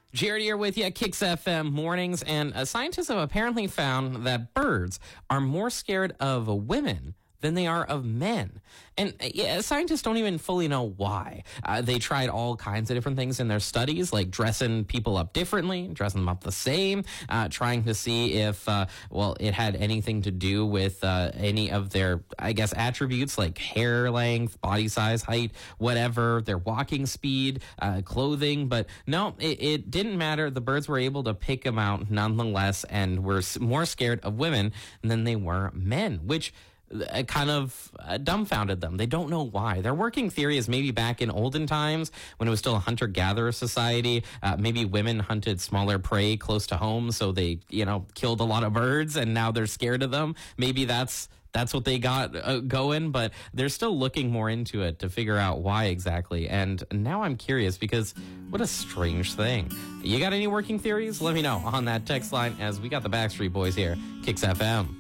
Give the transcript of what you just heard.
Jared here with you, Kicks FM mornings, and scientists have apparently found that birds are more scared of women than they are of men. And scientists don't even fully know why. They tried all kinds of different things in their studies, like dressing people up differently, dressing them up the same, trying to see if, it had anything to do with any of their, attributes like hair length, body size, height, whatever, their walking speed, clothing. But no, it didn't matter. The birds were able to pick them out nonetheless and were more scared of women than they were men, which kind of dumbfounded them. They don't know why. Their working theory is maybe back in olden times when it was still a hunter-gatherer society, maybe women hunted smaller prey close to home, so they, killed a lot of birds, and now they're scared of them. Maybe that's what they got going, but they're still looking more into it to figure out why exactly. And now I'm curious because what a strange thing. You got any working theories? Let me know on that text line as we got the Backstreet Boys here. Kicks FM.